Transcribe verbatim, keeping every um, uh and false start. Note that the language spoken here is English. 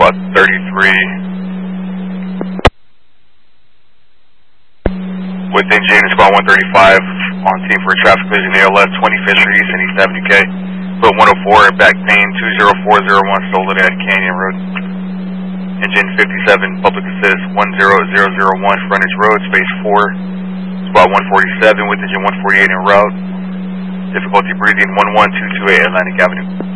Squad thirty-three. With engine Squad one thirty-five on team for a traffic collision A L S twenty Fisher East and East Avenue K. Foot one oh four, back main two zero four zero one, stolen at Canyon Road. Engine fifty-seven, public assist one zero zero zero one, frontage road, space four. Squad one forty-seven with engine one forty-eight en route. Difficulty breathing one one two two eight Atlantic Avenue.